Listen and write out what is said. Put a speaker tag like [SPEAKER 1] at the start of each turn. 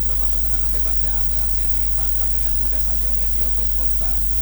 [SPEAKER 1] melakukan tendangan bebas ya, berhasil ditangkap dengan mudah saja oleh Diogo Costa.